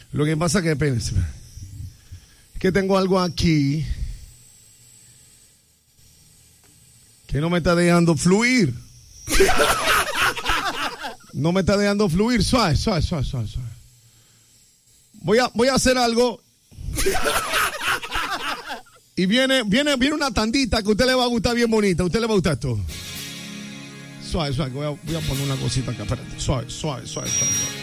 Lo que pasa es que, espérense, que tengo algo aquí que no me está dejando fluir. No me está dejando fluir. Suave. Voy a hacer algo. Y viene una tandita que a usted le va a gustar bien bonita. A usted le va a gustar esto. Suave. Voy a poner una cosita acá. Espérate. Suave.